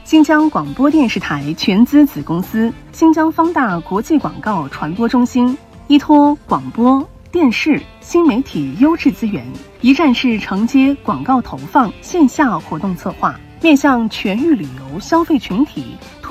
新疆广播电视台全资子公司新疆方大国际广告传播中心，依托广播、电视、新媒体优质资源，一站式承接广告投放、线下活动策划，面向全域旅游消费群体